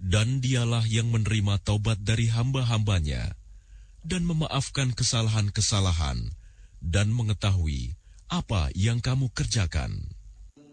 Dan dialah yang menerima taubat dari hamba-hambanya dan memaafkan kesalahan-kesalahan dan mengetahui apa yang kamu kerjakan.